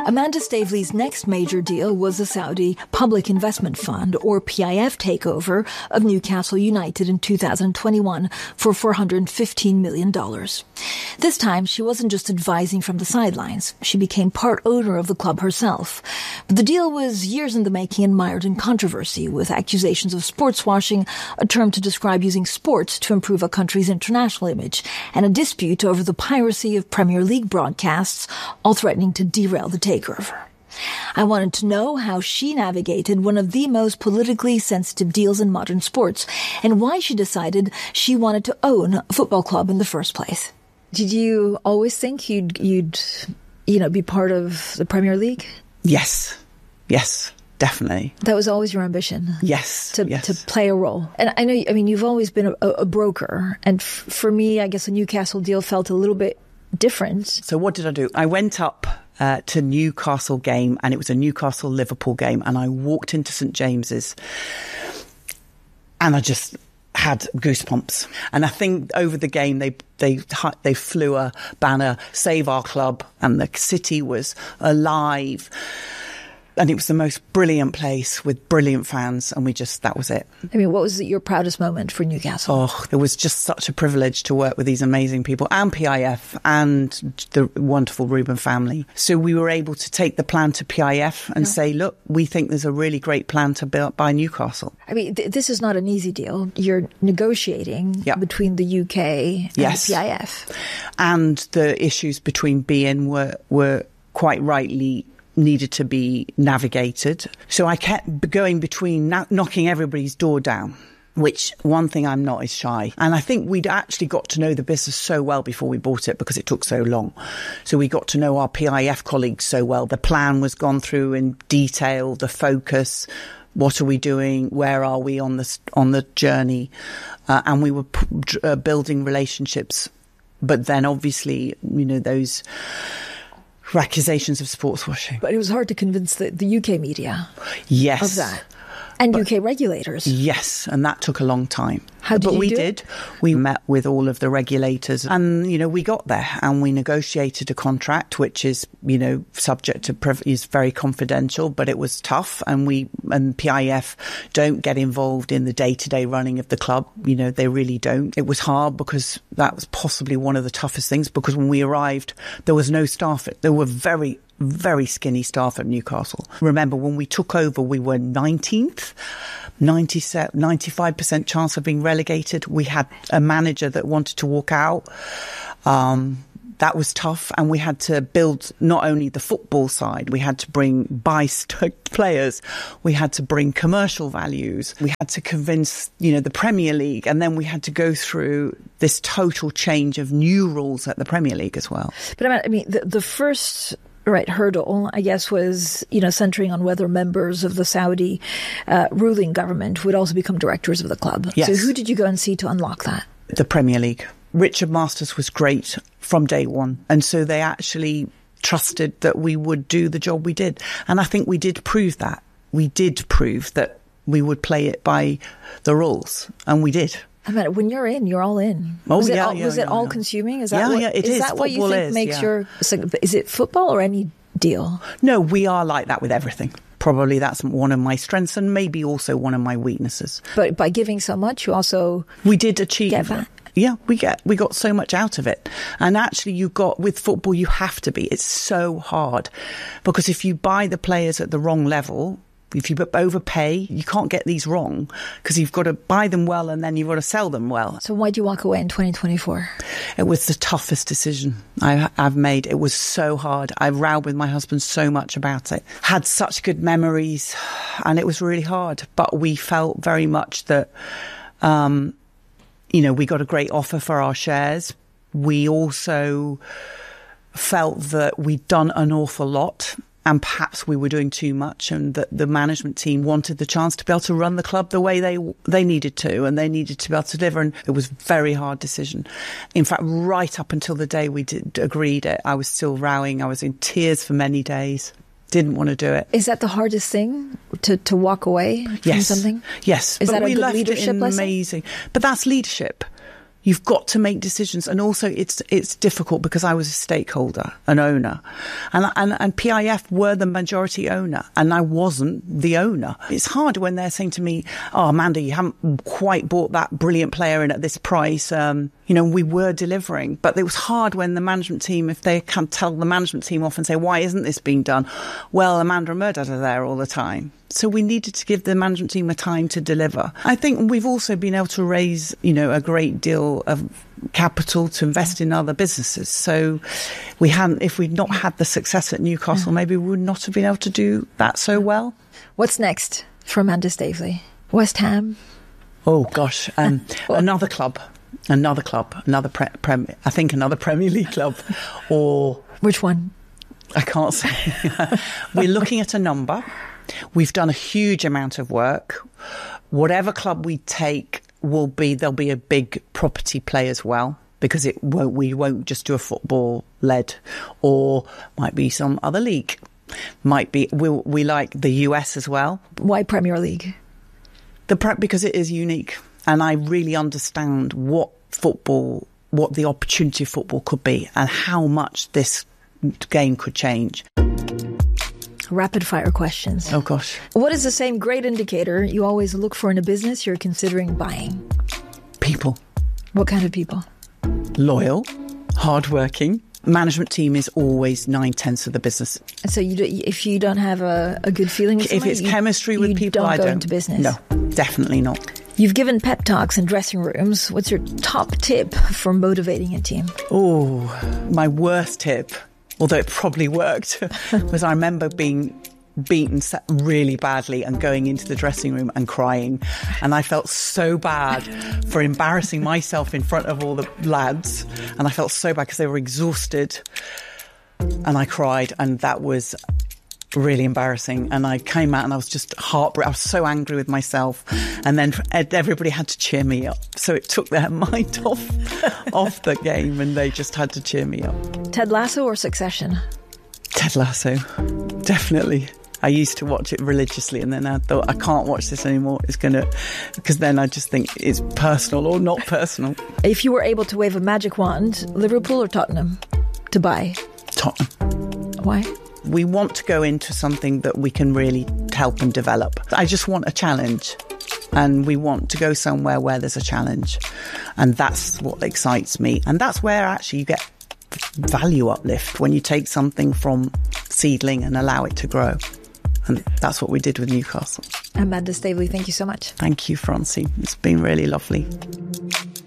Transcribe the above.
Amanda Stavely's next major deal was the Saudi Public Investment Fund, or PIF, takeover of Newcastle United in 2021 for $415 million. This time, she wasn't just advising from the sidelines. She became part owner of the club herself. But the deal was years in the making and mired in controversy, with accusations of sports washing, a term to describe using sports to improve a country's international image, and a dispute over the piracy of Premier League broadcasts, all threatening to derail the takeover. I wanted to know how she navigated one of the most politically sensitive deals in modern sports, and why she decided she wanted to own a football club in the first place. Did you always think you'd be part of the Premier League? Yes, definitely. That was always your ambition? Yes. To play a role. And I know, you've always been a broker. And for me, I guess the Newcastle deal felt a little bit different. So what did I do? I went up to Newcastle game, and it was a Newcastle-Liverpool game. And I walked into St James's and I just had goosebumps. And I think over the game, they flew a banner, "Save Our Club," and the city was alive. And it was the most brilliant place with brilliant fans. And that was it. What was your proudest moment for Newcastle? Oh, it was just such a privilege to work with these amazing people, and PIF and the wonderful Reuben family. So we were able to take the plan to PIF and say, look, we think there's a really great plan to buy Newcastle. This is not an easy deal. You're negotiating between the UK and PIF. And the issues between beIN were quite rightly needed to be navigated. So I kept going between knocking everybody's door down, which one thing I'm not is shy. And I think we'd actually got to know the business so well before we bought it because it took so long. So we got to know our PIF colleagues so well. The plan was gone through in detail, the focus, what are we doing, where are we on the journey, and we were building relationships. But then obviously, those accusations of sports washing. But it was hard to convince the UK media of that. And UK regulators. Yes, and that took a long time. How did you do it? We met with all of the regulators and, we got there and we negotiated a contract, which is, subject to is very confidential, but it was tough. And PIF don't get involved in the day-to-day running of the club. They really don't. It was hard because that was possibly one of the toughest things, because when we arrived, there was no staff. There were very skinny staff at Newcastle. Remember, when we took over, we were 19th, 95% chance of being relegated. We had a manager that wanted to walk out. That was tough. And we had to build not only the football side, we had to buy players. We had to bring commercial values. We had to convince, the Premier League. And then we had to go through this total change of new rules at the Premier League as well. But the first hurdle, I guess, was, centering on whether members of the Saudi ruling government would also become directors of the club. Yes. So who did you go and see to unlock that? The Premier League. Richard Masters was great from day one. And so they actually trusted that we would do the job we did. And I think we did prove that. We did prove that we would play it by the rules. And we did. When you're in, you're all in. Was it all consuming? Is that is that what you think makes is it football or any deal? No, we are like that with everything. Probably that's one of my strengths and maybe also one of my weaknesses. But by giving so much, you also we did achieve get that. Yeah, we got so much out of it. And actually with football, you have to be. It's so hard because if you buy the players at the wrong level, if you overpay, you can't get these wrong because you've got to buy them well and then you've got to sell them well. So why'd you walk away in 2024? It was the toughest decision I've made. It was so hard. I rowed with my husband so much about it. Had such good memories and it was really hard. But we felt very much that, we got a great offer for our shares. We also felt that we'd done an awful lot. And perhaps we were doing too much and that the management team wanted the chance to be able to run the club the way they needed to, and they needed to be able to deliver. And it was a very hard decision. In fact, right up until the day we agreed it, I was still rowing. I was in tears for many days. Didn't want to do it. Is that the hardest thing, to walk away from something? Yes. Is that a good leadership lesson? Amazing. But that's leadership. You've got to make decisions. And also it's difficult because I was a stakeholder, an owner. And PIF were the majority owner, and I wasn't the owner. It's hard when they're saying to me, "Oh, Amanda, you haven't quite bought that brilliant player in at this price." We were delivering, but it was hard when the management team, if they can tell the management team off and say, "Why isn't this being done?" Well, Amanda and Mehrdad are there all the time. So we needed to give the management team a time to deliver. I think we've also been able to raise, a great deal of capital to invest in other businesses. So if we'd not had the success at Newcastle, maybe we would not have been able to do that so well. What's next for Amanda Staveley? West Ham? Oh, gosh. Another club. Another Premier League club. Or... Which one? I can't say. We're looking at a number. We've done a huge amount of work. Whatever club we take there'll be a big property play as well, because we won't just do a football led, or might be some other league. Might be, we like the US as well. Why Premier League? Because it is unique, and I really understand what the opportunity of football could be, and how much this game could change. Rapid fire questions. Oh, gosh. What is the same great indicator you always look for in a business you're considering buying? People. What kind of people? Loyal, hardworking. Management team is always 9/10 of the business. So if you don't have a good feeling with somebody, if it's chemistry with people, I don't go into business? No, definitely not. You've given pep talks in dressing rooms. What's your top tip for motivating a team? Oh, my worst tip, although it probably worked, was I remember being beaten really badly and going into the dressing room and crying. And I felt so bad for embarrassing myself in front of all the lads. And I felt so bad because they were exhausted. And I cried, and that was really embarrassing. And I came out and I was just heartbroken. I was so angry with myself. And then everybody had to cheer me up. So it took their mind off the game, and they just had to cheer me up. Ted Lasso or Succession? Ted Lasso, definitely. I used to watch it religiously, and then I thought, I can't watch this anymore. Because then I just think it's personal or not personal. If you were able to wave a magic wand, Liverpool or Tottenham to buy? Tottenham. Why? We want to go into something that we can really help and develop. I just want a challenge, and we want to go somewhere where there's a challenge. And that's what excites me. And that's where actually you get value uplift, when you take something from seedling and allow it to grow. And that's what we did with Newcastle. Amanda Staveley, thank you so much. Thank you, Francie. It's been really lovely.